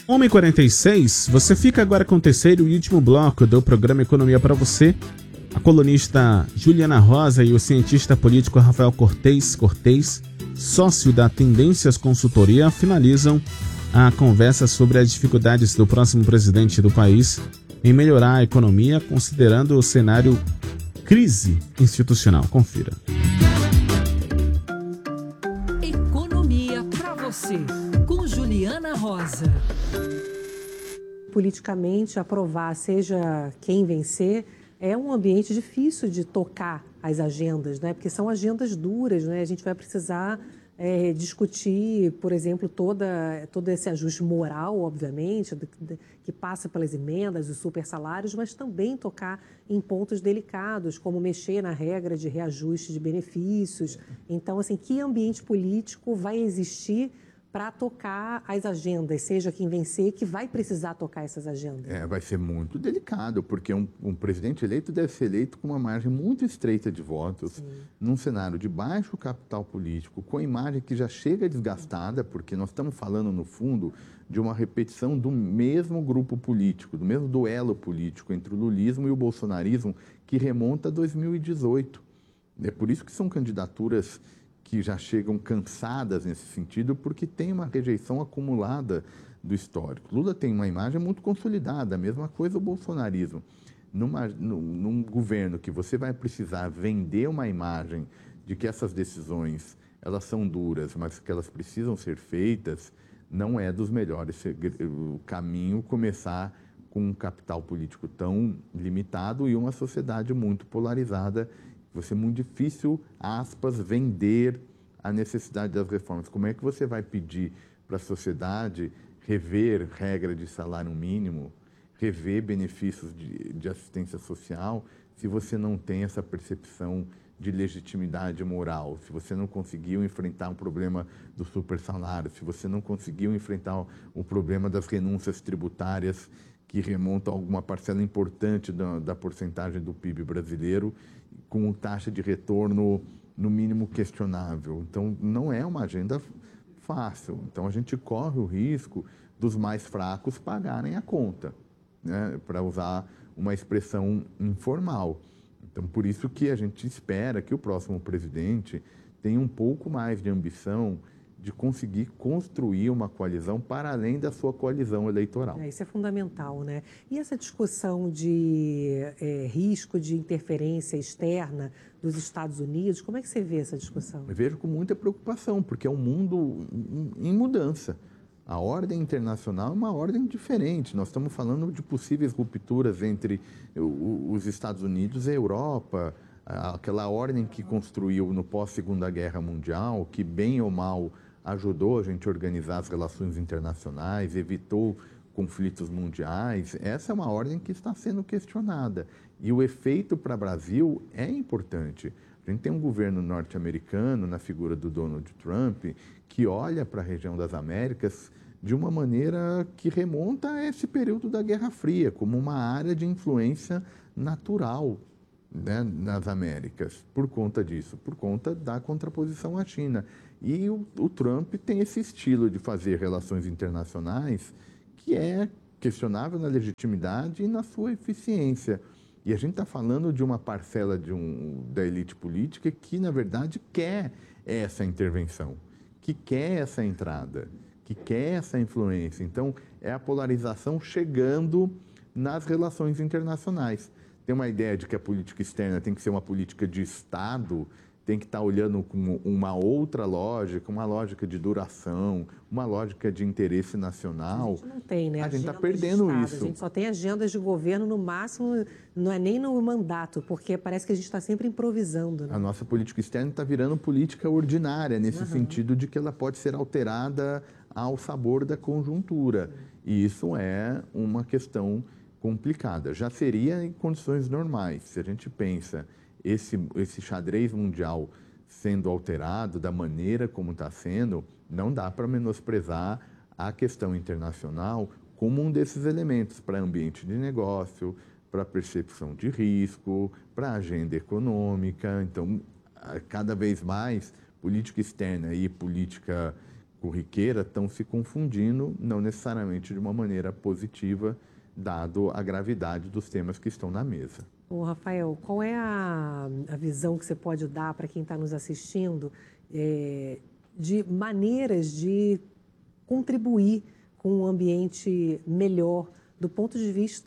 1h46, você fica agora com o terceiro e último bloco do programa Economia para você. A colunista Juliana Rosa e o cientista político Rafael Cortez, sócio da Tendências Consultoria, finalizam a conversa sobre as dificuldades do próximo presidente do país em melhorar a economia, considerando o cenário crise institucional. Confira. Economia para você, com Juliana Rosa. Politicamente, aprovar, seja quem vencer, é um ambiente difícil de tocar as agendas, né? Porque são agendas duras, né? A gente vai precisar discutir, por exemplo, todo esse ajuste moral, obviamente, que passa pelas emendas, os super salários, mas também tocar em pontos delicados, como mexer na regra de reajuste de benefícios. Então, assim, que ambiente político vai existir para tocar as agendas, seja quem vencer, que vai precisar tocar essas agendas? Vai ser muito delicado, porque um presidente eleito deve ser eleito com uma margem muito estreita de votos, sim, num cenário de baixo capital político, com a imagem que já chega desgastada, porque nós estamos falando, no fundo, de uma repetição do mesmo grupo político, do mesmo duelo político entre o lulismo e o bolsonarismo, que remonta a 2018. É por isso que são candidaturas que já chegam cansadas nesse sentido, porque tem uma rejeição acumulada do histórico. Lula tem uma imagem muito consolidada, a mesma coisa o bolsonarismo. Num governo que você vai precisar vender uma imagem de que essas decisões elas são duras, mas que elas precisam ser feitas, não é dos melhores o caminho começar com um capital político tão limitado e uma sociedade muito polarizada. Vai ser muito difícil, aspas, vender a necessidade das reformas. Como é que você vai pedir para a sociedade rever regra de salário mínimo, rever benefícios de assistência social, se você não tem essa percepção de legitimidade moral, se você não conseguiu enfrentar um problema do supersalário, se você não conseguiu enfrentar o problema das renúncias tributárias que remontam a alguma parcela importante da porcentagem do PIB brasileiro, com taxa de retorno, no mínimo, questionável. Então, não é uma agenda fácil. Então, a gente corre o risco dos mais fracos pagarem a conta, né? Para usar uma expressão informal. Então, por isso que a gente espera que o próximo presidente tenha um pouco mais de ambição de conseguir construir uma coalizão para além da sua coalizão eleitoral. Isso é fundamental, né? E essa discussão de risco de interferência externa dos Estados Unidos, como é que você vê essa discussão? Eu vejo com muita preocupação, porque é um mundo em mudança. A ordem internacional é uma ordem diferente. Nós estamos falando de possíveis rupturas entre os Estados Unidos e a Europa, aquela ordem que construiu no pós-Segunda Guerra Mundial, que bem ou mal ajudou a gente a organizar as relações internacionais, evitou conflitos mundiais. Essa é uma ordem que está sendo questionada. E o efeito para o Brasil é importante. A gente tem um governo norte-americano, na figura do Donald Trump, que olha para a região das Américas de uma maneira que remonta a esse período da Guerra Fria, como uma área de influência natural, né, nas Américas, por conta disso, por conta da contraposição à China. E o Trump tem esse estilo de fazer relações internacionais que é questionável na legitimidade e na sua eficiência. E a gente está falando de uma parcela da elite política que, na verdade, quer essa intervenção, que quer essa entrada, que quer essa influência. Então, é a polarização chegando nas relações internacionais. Tem uma ideia de que a política externa tem que ser uma política de Estado, tem que estar olhando com uma outra lógica, uma lógica de duração, uma lógica de interesse nacional. A gente não tem, né? A gente está perdendo isso. A gente só tem agendas de governo, no máximo, não é nem no mandato, porque parece que a gente está sempre improvisando, né? A nossa política externa está virando política ordinária, nesse sentido de que ela pode ser alterada ao sabor da conjuntura. E isso é uma questão complicada. Já seria em condições normais. Se a gente pensa esse xadrez mundial sendo alterado da maneira como está sendo, não dá para menosprezar a questão internacional como um desses elementos para ambiente de negócio, para percepção de risco, para agenda econômica. Então, cada vez mais, política externa e política corriqueira estão se confundindo, não necessariamente de uma maneira positiva, dado a gravidade dos temas que estão na mesa. Ô, Rafael, qual é a visão que você pode dar para quem está nos assistindo de maneiras de contribuir com um ambiente melhor do ponto de vista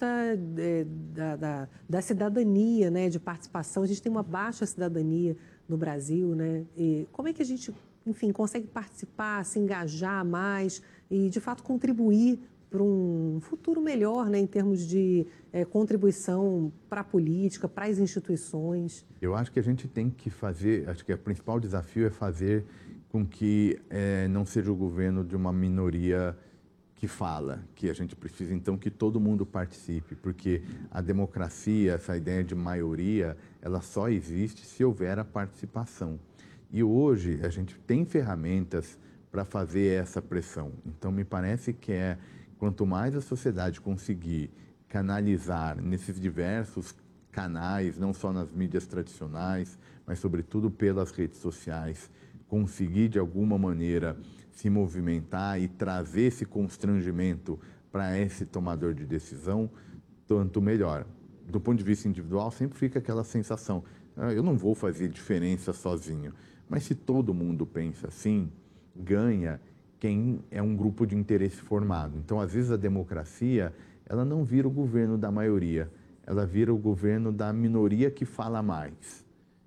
da cidadania, né, de participação? A gente tem uma baixa cidadania no Brasil, né? E como é que a gente, enfim, consegue participar, se engajar mais e, de fato, contribuir para um futuro melhor, né, em termos de contribuição para a política, para as instituições? Eu acho que a gente tem que fazer, acho que o principal desafio é fazer com que não seja o governo de uma minoria que fala, que a gente precisa então que todo mundo participe, porque a democracia, essa ideia de maioria, ela só existe se houver a participação. E hoje a gente tem ferramentas para fazer essa pressão. Então me parece que quanto mais a sociedade conseguir canalizar nesses diversos canais, não só nas mídias tradicionais, mas sobretudo pelas redes sociais, conseguir de alguma maneira se movimentar e trazer esse constrangimento para esse tomador de decisão, tanto melhor. Do ponto de vista individual, sempre fica aquela sensação, eu não vou fazer diferença sozinho. Mas se todo mundo pensa assim, ganha quem é um grupo de interesse formado. Então, às vezes, a democracia, ela não vira o governo da maioria, ela vira o governo da minoria que fala mais.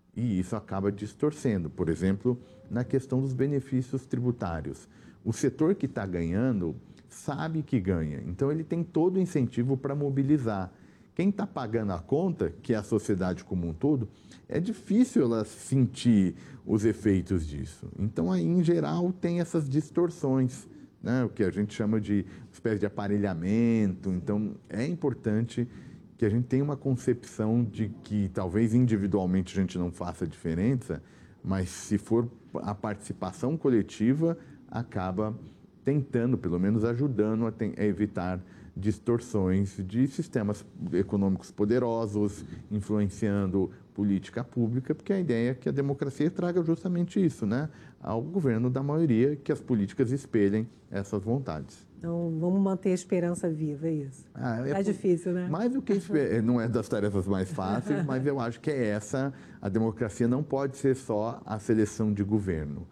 E isso acaba distorcendo, por exemplo, na questão dos benefícios tributários. O setor que está ganhando sabe que ganha, então ele tem todo o incentivo para mobilizar. Quem está pagando a conta, que é a sociedade como um todo, é difícil ela sentir os efeitos disso. Então, aí, em geral, tem essas distorções, né? O que a gente chama de espécie de aparelhamento. Então, é importante que a gente tenha uma concepção de que talvez individualmente a gente não faça diferença, mas se for a participação coletiva, acaba tentando, pelo menos ajudando a evitar distorções de sistemas econômicos poderosos, influenciando política pública, porque a ideia é que a democracia traga justamente isso, né? Ao governo da maioria, que as políticas espelhem essas vontades. Então, vamos manter a esperança viva, é isso? É difícil, né? Mais do que não é das tarefas mais fáceis, mas eu acho que a democracia não pode ser só a seleção de governo.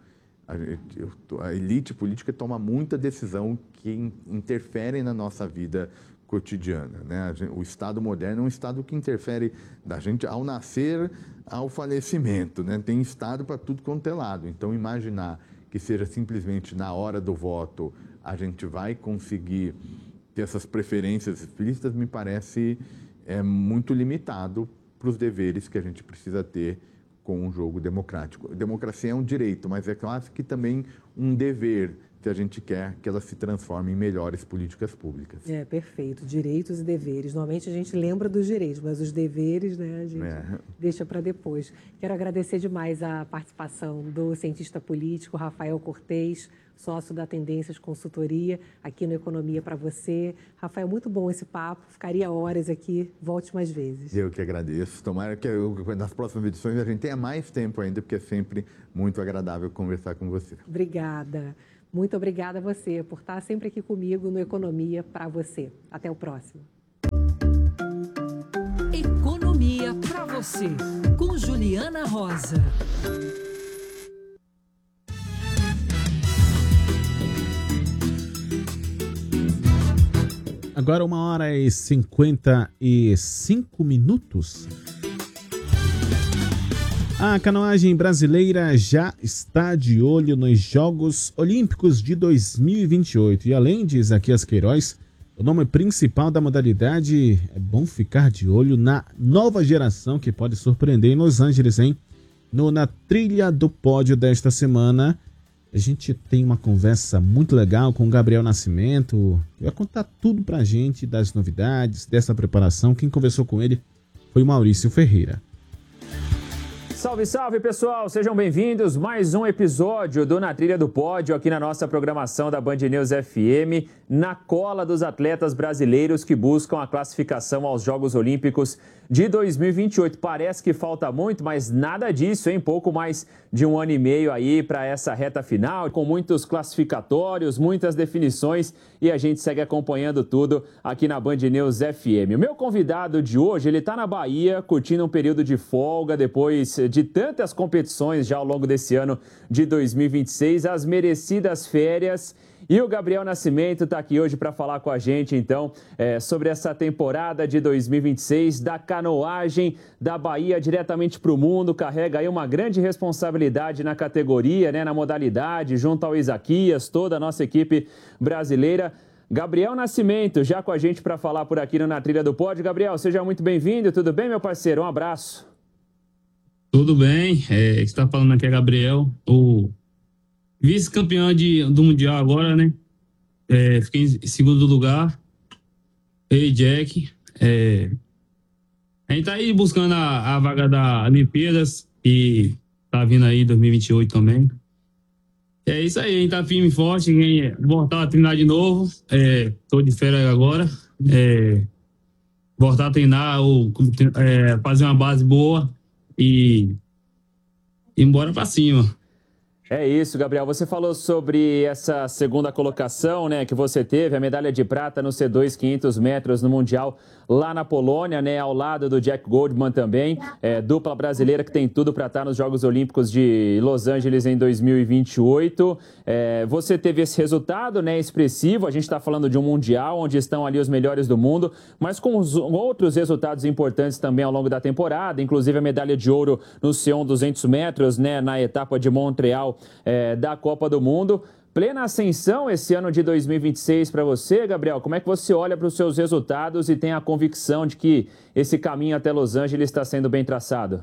A elite política toma muita decisão que interferem na nossa vida cotidiana, né? O Estado moderno é um Estado que interfere da gente ao nascer ao falecimento, né? Tem Estado para tudo quanto é lado. Então, imaginar que seja simplesmente na hora do voto a gente vai conseguir ter essas preferências explícitas, me parece muito limitado para os deveres que a gente precisa ter com um jogo democrático. Democracia é um direito, mas é claro que também um dever, se a gente quer que ela se transforme em melhores políticas públicas. Perfeito. Direitos e deveres. Normalmente a gente lembra dos direitos, mas os deveres, né, a gente deixa para depois. Quero agradecer demais a participação do cientista político Rafael Cortez, sócio da Tendências Consultoria, aqui no Economia para você. Rafael, muito bom esse papo. Ficaria horas aqui. Volte mais vezes. Eu que agradeço. Tomara que nas próximas edições a gente tenha mais tempo ainda, porque é sempre muito agradável conversar com você. Obrigada. Muito obrigada a você por estar sempre aqui comigo no Economia para você. Até o próximo. Economia para você, com Juliana Rosa. Agora 1h55. A canoagem brasileira já está de olho nos Jogos Olímpicos de 2028. E além de Isaquias Queiroz, o nome principal da modalidade é bom ficar de olho na nova geração que pode surpreender em Los Angeles, hein? Na trilha do pódio desta semana, a gente tem uma conversa muito legal com o Gabriel Nascimento. Ele vai contar tudo pra gente das novidades, dessa preparação. Quem conversou com ele foi o Maurício Ferreira. Salve, salve, pessoal! Sejam bem-vindos. Mais um episódio do Na Trilha do Pódio aqui na nossa programação da Band News FM, na cola dos atletas brasileiros que buscam a classificação aos Jogos Olímpicos de 2028. Parece que falta muito, mas nada disso, hein? Pouco mais de um ano e meio aí para essa reta final, com muitos classificatórios, muitas definições, e a gente segue acompanhando tudo aqui na Band News FM. O meu convidado de hoje, ele está na Bahia, curtindo um período de folga depois de tantas competições já ao longo desse ano de 2026, as merecidas férias. E o Gabriel Nascimento está aqui hoje para falar com a gente, então, sobre essa temporada de 2026 da canoagem da Bahia diretamente para o mundo. Carrega aí uma grande responsabilidade na categoria, né, na modalidade, junto ao Isaquias, toda a nossa equipe brasileira. Gabriel Nascimento, já com a gente para falar por aqui no Na Trilha do Pódio. Gabriel, seja muito bem-vindo. Tudo bem, meu parceiro? Um abraço. Tudo bem. Você está falando aqui é Gabriel, o vice-campeão do Mundial agora, né? Fiquei em segundo lugar. Eu e Jack. A gente tá aí buscando a vaga da Olimpíadas, e tá vindo aí 2028 também. É isso aí, a gente tá firme e forte. Voltar a treinar de novo. Tô de férias agora. Voltar a treinar, fazer uma base boa e ir embora pra cima. É isso, Gabriel. Você falou sobre essa segunda colocação, né, que você teve, a medalha de prata no C2 500 metros no Mundial lá na Polônia, né, ao lado do Jack Goldman também, dupla brasileira que tem tudo para estar nos Jogos Olímpicos de Los Angeles em 2028. Você teve esse resultado, né, expressivo. A gente está falando de um Mundial onde estão ali os melhores do mundo, mas com outros resultados importantes também ao longo da temporada, inclusive a medalha de ouro no C1 200 metros, né, na etapa de Montreal da Copa do Mundo. Plena ascensão esse ano de 2026 para você, Gabriel. Como é que você olha para os seus resultados e tem a convicção de que esse caminho até Los Angeles está sendo bem traçado?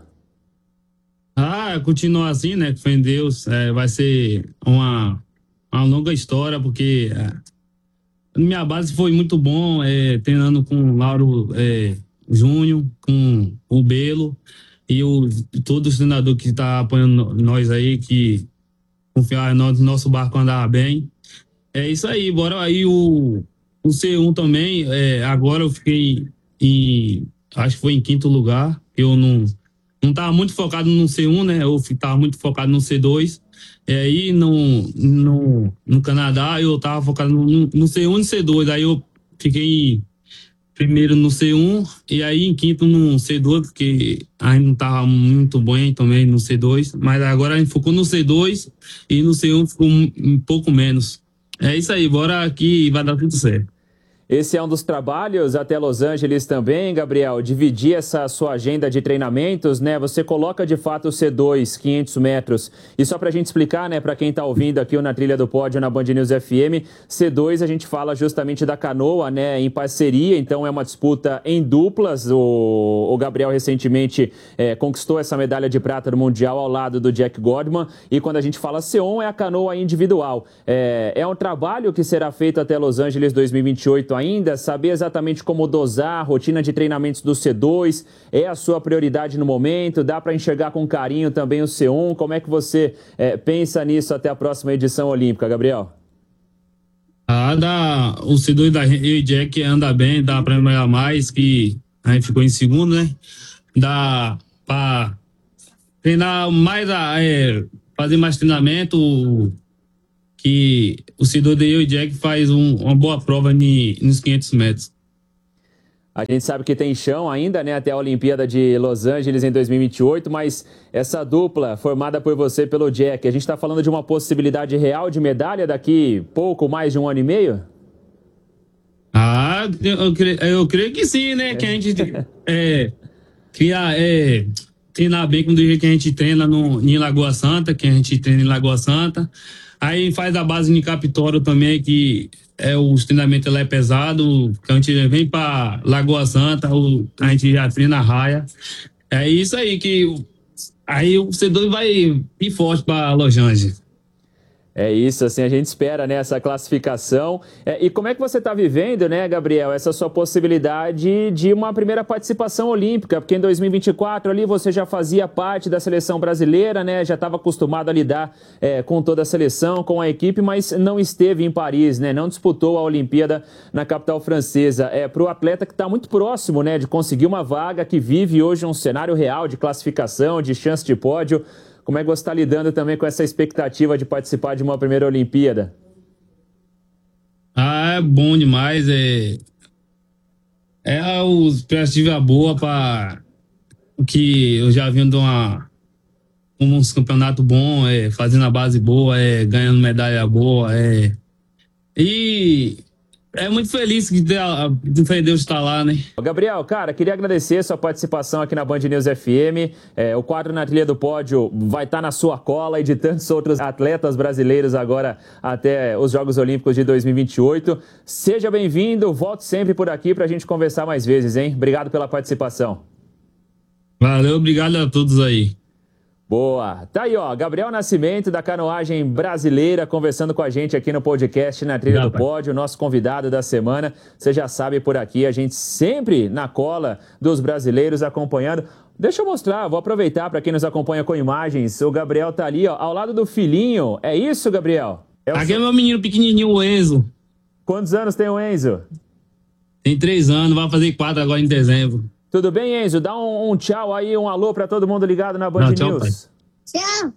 Continua assim, né? Com fé em Deus. Vai ser uma longa história, porque minha base foi muito bom, treinando com o Lauro Júnior, com o Belo e todos os treinadores que estão apoiando nós aí, que confiar no nosso barco andar bem. É isso aí, bora aí o C1 também. Agora eu fiquei acho que foi em quinto lugar. Eu não estava muito focado no C1, né? Eu estava muito focado no C2. Aí no Canadá eu estava focado no C1 e no C2. Aí eu fiquei primeiro no C1 e aí em quinto no C2, porque ainda não estava muito bem também no C2, mas agora a gente focou no C2 e no C1 ficou um pouco menos. É isso aí, bora aqui, vai dar tudo certo. Esse é um dos trabalhos até Los Angeles também, Gabriel, dividir essa sua agenda de treinamentos, né? Você coloca de fato o C2, 500 metros. E só para a gente explicar, né, para quem está ouvindo aqui Na Trilha do Pódio na Band News FM, C2 a gente fala justamente da canoa, né, em parceria, então é uma disputa em duplas. O Gabriel recentemente conquistou essa medalha de prata no Mundial ao lado do Jack Goldman. E quando a gente fala C1 é a canoa individual. É um trabalho que será feito até Los Angeles 2028 ainda, saber exatamente como dosar a rotina de treinamentos do C2, é a sua prioridade no momento, dá para enxergar com carinho também o C1, como é que você pensa nisso até a próxima edição olímpica, Gabriel? O C2 da eu e Jack anda bem, dá para melhorar mais, que a gente ficou em segundo, né? Dá para treinar mais, fazer mais treinamento, que o C2 de eu e Jack faz uma boa prova nos 500 metros. A gente sabe que tem chão ainda, né, até a Olimpíada de Los Angeles em 2028, mas essa dupla formada por você e pelo Jack, a gente está falando de uma possibilidade real de medalha daqui pouco mais de um ano e meio? Eu creio que sim, né? Que a gente treinar bem com o jeito que a gente treina em Lagoa Santa, que a gente treina em Lagoa Santa. Aí faz a base em Capitólio também, que o treinamento lá é pesado, que a gente vem para Lagoa Santa, a gente já treina a raia. É isso aí, que aí o C2 vai ir forte para Los Angeles. É isso, assim, a gente espera, né, essa classificação. E como é que você está vivendo, né, Gabriel, essa sua possibilidade de uma primeira participação olímpica? Porque em 2024 ali você já fazia parte da seleção brasileira, né, já estava acostumado a lidar com toda a seleção, com a equipe, mas não esteve em Paris, né, não disputou a Olimpíada na capital francesa. Para o atleta que está muito próximo, né, de conseguir uma vaga, que vive hoje um cenário real de classificação, de chance de pódio. Como é que você está lidando também com essa expectativa de participar de uma primeira Olimpíada? É bom demais. A expectativa boa para que eu já vindo uns campeonatos bons, fazendo a base boa, ganhando medalha boa. E muito feliz que Deus está lá, né? Gabriel, cara, queria agradecer a sua participação aqui na Band News FM. O quadro Na Trilha do Pódio vai estar na sua cola e de tantos outros atletas brasileiros agora até os Jogos Olímpicos de 2028. Seja bem-vindo, volte sempre por aqui para a gente conversar mais vezes, hein? Obrigado pela participação. Valeu, obrigado a todos aí. Boa. Tá aí, ó, Gabriel Nascimento, da canoagem brasileira, conversando com a gente aqui no podcast Na Trilha do Pódio, nosso convidado da semana. Você já sabe, por aqui, a gente sempre na cola dos brasileiros acompanhando. Deixa eu mostrar, vou aproveitar para quem nos acompanha com imagens. O Gabriel tá ali, ó, ao lado do filhinho. É isso, Gabriel? Aqui é meu menino pequenininho, o Enzo. Quantos anos tem o Enzo? Tem 3 anos, vai fazer 4 agora em dezembro. Tudo bem, Enzo? Dá um tchau aí, um alô para todo mundo ligado na Band News. Tchau.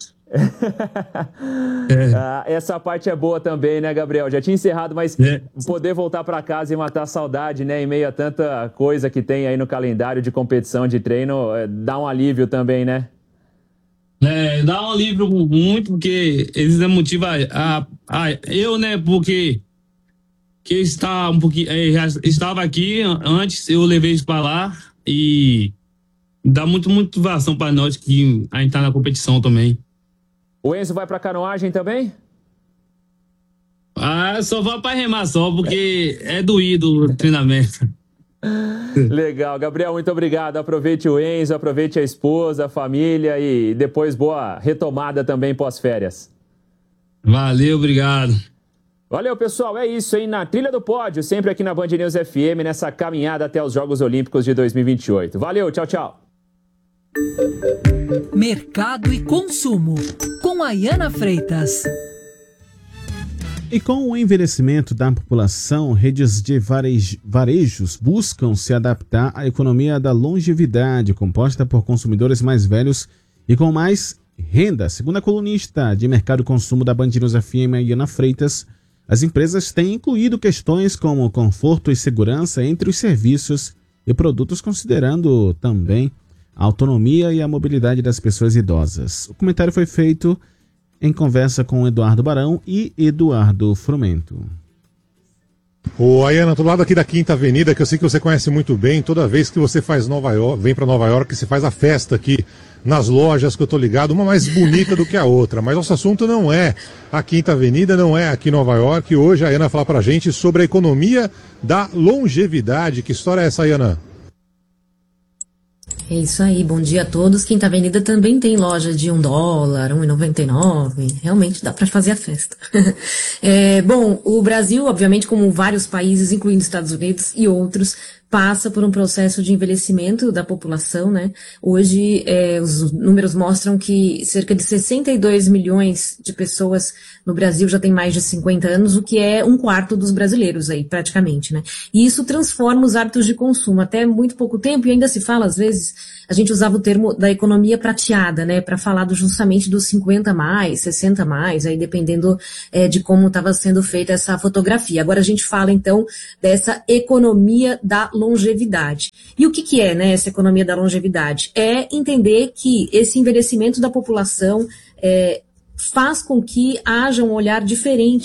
Essa parte é boa também, né, Gabriel? Já tinha encerrado, mas poder voltar para casa e matar a saudade, né, em meio a tanta coisa que tem aí no calendário de competição, de treino, dá um alívio também, né? Dá um alívio muito, porque eles motivam eu, né, porque que está um pouquinho, já estava aqui antes, eu levei isso para lá e dá muito motivação para nós que a gente tá na competição também. O Enzo vai para canoagem também? Só vai para remar só, porque é doído o treinamento. Legal, Gabriel, muito obrigado. Aproveite o Enzo, aproveite a esposa, a família e depois boa retomada também pós-férias. Valeu, obrigado. Valeu, pessoal. É isso, hein? Na Trilha do Pódio, sempre aqui na Band News FM, nessa caminhada até os Jogos Olímpicos de 2028. Valeu, tchau, tchau. Mercado e consumo, com Ayana Freitas. E com o envelhecimento da população, redes de varejos buscam se adaptar à economia da longevidade, composta por consumidores mais velhos e com mais renda. Segundo a colunista de Mercado e Consumo da Band News FM, Ayana Freitas, as empresas têm incluído questões como conforto e segurança entre os serviços e produtos, considerando também a autonomia e a mobilidade das pessoas idosas. O comentário foi feito em conversa com Eduardo Barão e Eduardo Frumento. Ayana, tô do lado aqui da Quinta Avenida, que eu sei que você conhece muito bem. Toda vez que você vem para Nova York, você faz a festa aqui nas lojas que eu tô ligado, uma mais bonita do que a outra. Mas nosso assunto não é a Quinta Avenida, não é aqui em Nova York. Hoje a Ayana vai falar pra gente sobre a economia da longevidade. Que história é essa, Ayana? É isso aí, bom dia a todos. Quinta Avenida também tem loja de $1, R$1,99. Realmente dá para fazer a festa. Bom, o Brasil, obviamente, como vários países, incluindo Estados Unidos e outros, passa por um processo de envelhecimento da população, né? Hoje, os números mostram que cerca de 62 milhões de pessoas no Brasil já tem mais de 50 anos, o que é 1/4 dos brasileiros aí, praticamente, né? E isso transforma os hábitos de consumo. Até muito pouco tempo, e ainda se fala, às vezes, a gente usava o termo da economia prateada, né? Para falar justamente dos 50 mais, 60 mais, aí dependendo de como estava sendo feita essa fotografia. Agora a gente fala, então, dessa economia da longevidade. E o que é, né, essa economia da longevidade? É entender que esse envelhecimento da população faz com que haja um olhar diferente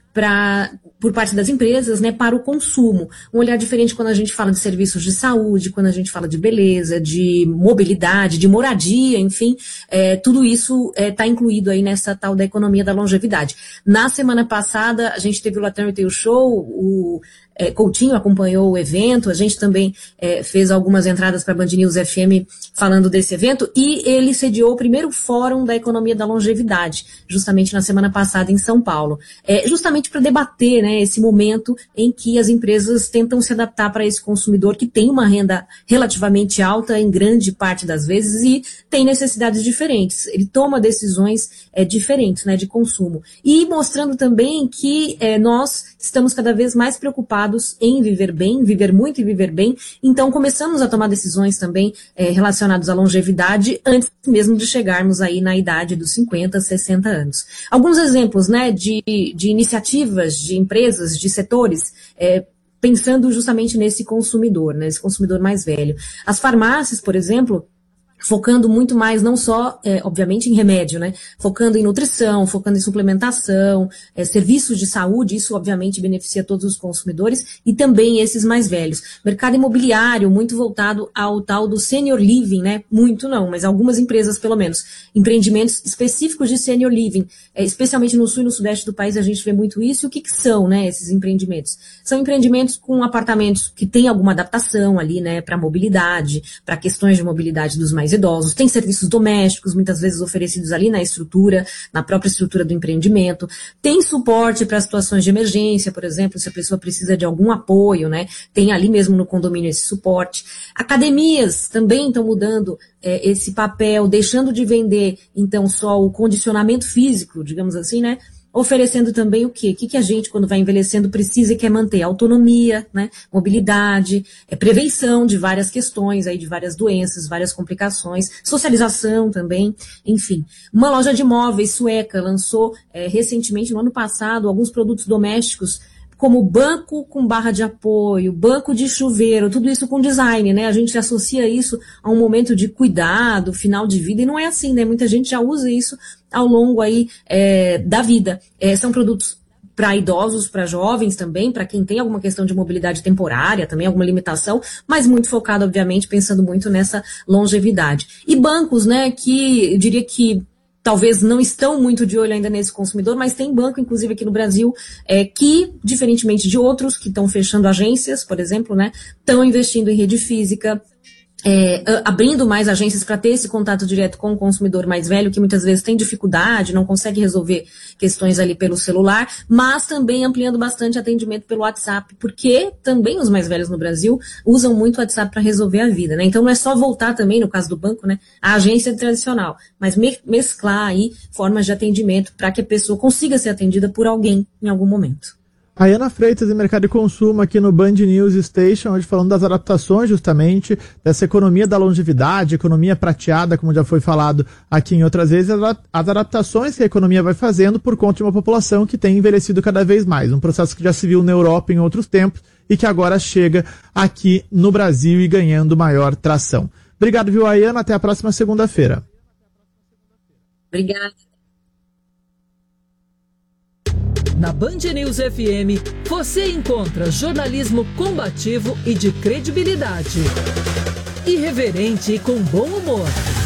por parte das empresas, né, para o consumo. Um olhar diferente quando a gente fala de serviços de saúde, quando a gente fala de beleza, de mobilidade, de moradia, enfim, tudo isso está incluído aí nessa tal da economia da longevidade. Na semana passada, a gente teve o Latam Retail Show, o Coutinho acompanhou o evento, a gente também fez algumas entradas para a Band News FM falando desse evento, e ele sediou o primeiro fórum da economia da longevidade, justamente na semana passada em São Paulo, justamente para debater, né, esse momento em que as empresas tentam se adaptar para esse consumidor que tem uma renda relativamente alta em grande parte das vezes e tem necessidades diferentes, ele toma decisões diferentes, né, de consumo, e mostrando também que nós estamos cada vez mais preocupados em viver bem, viver muito e viver bem, então começamos a tomar decisões também relacionadas à longevidade antes mesmo de chegarmos aí na idade dos 50, 60 anos. Alguns exemplos, né, de iniciativas, de empresas, de setores, pensando justamente nesse consumidor, né, esse consumidor mais velho. As farmácias, por exemplo, focando muito mais, não só, obviamente, em remédio, né? Focando em nutrição, focando em suplementação, serviços de saúde, isso obviamente beneficia todos os consumidores e também esses mais velhos. Mercado imobiliário, muito voltado ao tal do senior living, né? Muito não, mas algumas empresas, pelo menos, empreendimentos específicos de senior living, especialmente no sul e no sudeste do país a gente vê muito isso. E o que são, né, esses empreendimentos? São empreendimentos com apartamentos que têm alguma adaptação ali, né, para mobilidade, para questões de mobilidade dos mais idosos, tem serviços domésticos, muitas vezes oferecidos ali na estrutura, na própria estrutura do empreendimento, tem suporte para situações de emergência, por exemplo, se a pessoa precisa de algum apoio, né, tem ali mesmo no condomínio esse suporte. Academias também estão mudando esse papel, deixando de vender, então, só o condicionamento físico, digamos assim, né, oferecendo também o quê? O que a gente, quando vai envelhecendo, precisa e quer manter? Autonomia, né? Mobilidade, prevenção de várias questões, aí, de várias doenças, várias complicações, socialização também, enfim. Uma loja de móveis sueca lançou recentemente, no ano passado, alguns produtos domésticos, como banco com barra de apoio, banco de chuveiro, tudo isso com design, né? A gente associa isso a um momento de cuidado, final de vida, e não é assim, né? Muita gente já usa isso ao longo aí da vida. São produtos para idosos, para jovens também, para quem tem alguma questão de mobilidade temporária, também alguma limitação, mas muito focado, obviamente, pensando muito nessa longevidade. E bancos, né, que eu diria que talvez não estão muito de olho ainda nesse consumidor, mas tem banco, inclusive aqui no Brasil, que, diferentemente de outros que estão fechando agências, por exemplo, né, estão investindo em rede física, abrindo mais agências para ter esse contato direto com o consumidor mais velho, que muitas vezes tem dificuldade, não consegue resolver questões ali pelo celular, mas também ampliando bastante atendimento pelo WhatsApp, porque também os mais velhos no Brasil usam muito o WhatsApp para resolver a vida, né? Então não é só voltar também, no caso do banco, né, a agência tradicional, mas mesclar aí formas de atendimento para que a pessoa consiga ser atendida por alguém em algum momento. A Ana Freitas, em Mercado e Consumo, aqui no Band News Station, hoje falando das adaptações justamente, dessa economia da longevidade, economia prateada, como já foi falado aqui em outras vezes, as adaptações que a economia vai fazendo por conta de uma população que tem envelhecido cada vez mais. Um processo que já se viu na Europa em outros tempos e que agora chega aqui no Brasil e ganhando maior tração. Obrigado, viu, Ayana? Até a próxima segunda-feira. Obrigada. Na Band News FM, você encontra jornalismo combativo e de credibilidade. Irreverente e com bom humor.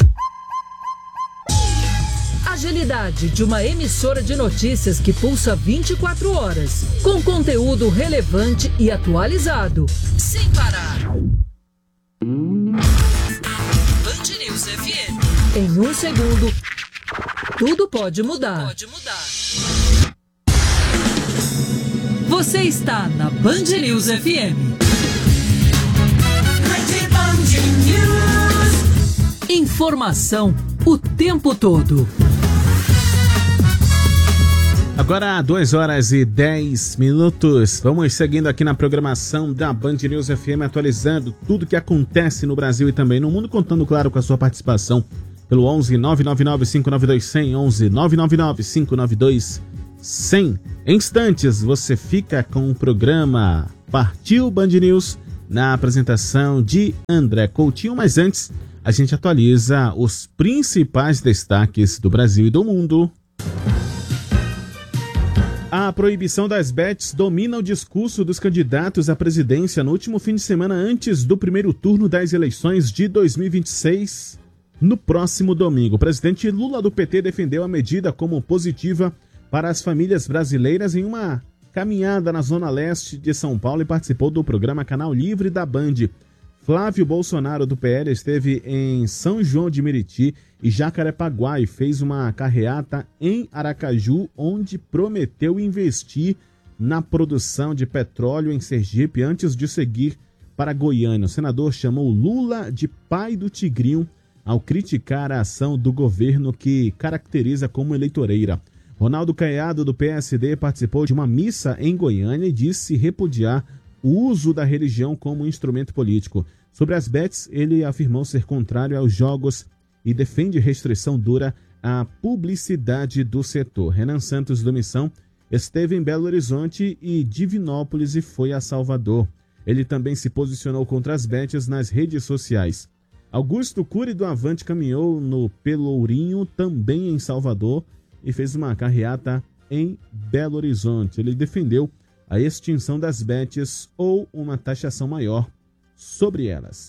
Agilidade de uma emissora de notícias que pulsa 24 horas, com conteúdo relevante e atualizado, sem parar. Band News FM. Em um segundo, tudo pode mudar. Você está na Band News FM. Informação o tempo todo. Agora 2h10. Vamos seguindo aqui na programação da Band News FM, atualizando tudo que acontece no Brasil e também no mundo, contando, claro, com a sua participação pelo 11 999 592 100, 11 999 592 100. Em instantes, você fica com o programa Partiu Band News na apresentação de André Coutinho, mas antes a gente atualiza os principais destaques do Brasil e do mundo. A proibição das bets domina o discurso dos candidatos à presidência no último fim de semana antes do primeiro turno das eleições de 2026, no próximo domingo. O presidente Lula do PT defendeu a medida como positiva para as famílias brasileiras em uma caminhada na zona leste de São Paulo e participou do programa Canal Livre da Band. Flávio Bolsonaro do PL esteve em São João de Meriti e Jacarepaguá e fez uma carreata em Aracaju, onde prometeu investir na produção de petróleo em Sergipe antes de seguir para Goiânia. O senador chamou Lula de pai do tigrinho ao criticar a ação do governo que caracteriza como eleitoreira. Ronaldo Caiado do PSD participou de uma missa em Goiânia e disse repudiar o uso da religião como instrumento político. Sobre as bets, ele afirmou ser contrário aos jogos e defende restrição dura à publicidade do setor. Renan Santos do Missão esteve em Belo Horizonte e Divinópolis e foi a Salvador. Ele também se posicionou contra as bets nas redes sociais. Augusto Cury do Avante caminhou no Pelourinho, também em Salvador, e fez uma carreata em Belo Horizonte. Ele defendeu a extinção das bets ou uma taxação maior sobre elas.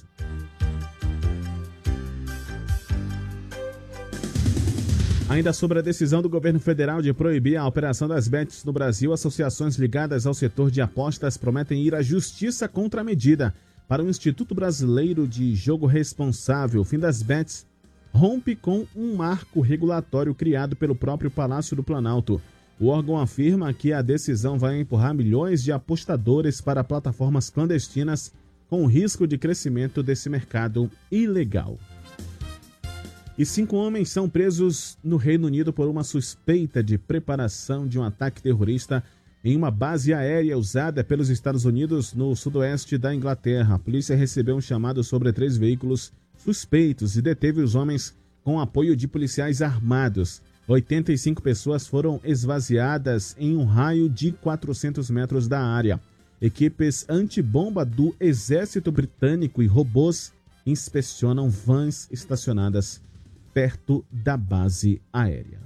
Ainda sobre a decisão do governo federal de proibir a operação das bets no Brasil, associações ligadas ao setor de apostas prometem ir à justiça contra a medida. Para o Instituto Brasileiro de Jogo Responsável, o fim das bets rompe com um marco regulatório criado pelo próprio Palácio do Planalto. O órgão afirma que a decisão vai empurrar milhões de apostadores para plataformas clandestinas, com o risco de crescimento desse mercado ilegal. E 5 homens são presos no Reino Unido por uma suspeita de preparação de um ataque terrorista em uma base aérea usada pelos Estados Unidos no sudoeste da Inglaterra. A polícia recebeu um chamado sobre 3 veículos suspeitos e deteve os homens com apoio de policiais armados. 85 pessoas foram esvaziadas em um raio de 400 metros da área. Equipes antibomba do Exército Britânico e robôs inspecionam vans estacionadas perto da base aérea.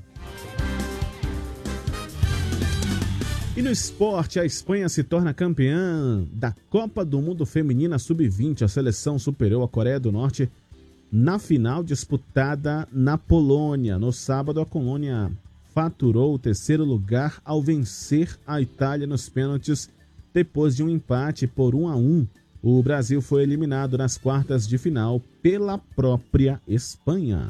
E no esporte, a Espanha se torna campeã da Copa do Mundo Feminina Sub-20. A seleção superou a Coreia do Norte na final disputada na Polônia. No sábado, a Colônia faturou o 3º lugar ao vencer a Itália nos pênaltis depois de um empate por 1-1. O Brasil foi eliminado nas quartas de final pela própria Espanha.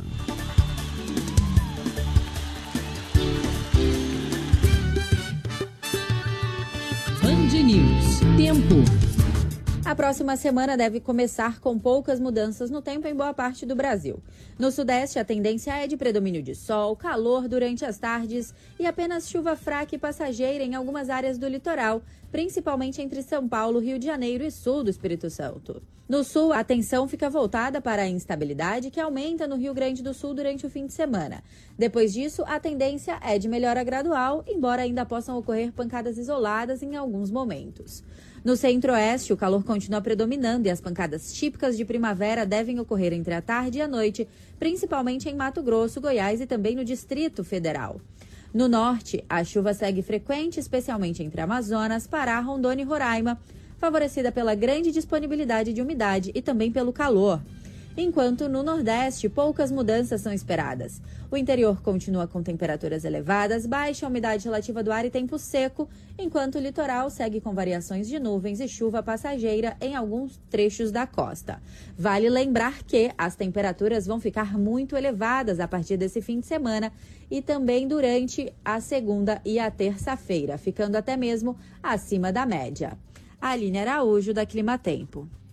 Band News. Tempo. A próxima semana deve começar com poucas mudanças no tempo em boa parte do Brasil. No Sudeste, a tendência é de predomínio de sol, calor durante as tardes e apenas chuva fraca e passageira em algumas áreas do litoral, principalmente entre São Paulo, Rio de Janeiro e sul do Espírito Santo. No sul, a atenção fica voltada para a instabilidade que aumenta no Rio Grande do Sul durante o fim de semana. Depois disso, a tendência é de melhora gradual, embora ainda possam ocorrer pancadas isoladas em alguns momentos. No centro-oeste, o calor continua predominando e as pancadas típicas de primavera devem ocorrer entre a tarde e a noite, principalmente em Mato Grosso, Goiás e também no Distrito Federal. No norte, a chuva segue frequente, especialmente entre Amazonas, Pará, Rondônia e Roraima, favorecida pela grande disponibilidade de umidade e também pelo calor. Enquanto no Nordeste, poucas mudanças são esperadas. O interior continua com temperaturas elevadas, baixa umidade relativa do ar e tempo seco, enquanto o litoral segue com variações de nuvens e chuva passageira em alguns trechos da costa. Vale lembrar que as temperaturas vão ficar muito elevadas a partir desse fim de semana e também durante a segunda e a terça-feira, ficando até mesmo acima da média. Aline Araújo, da Climatempo.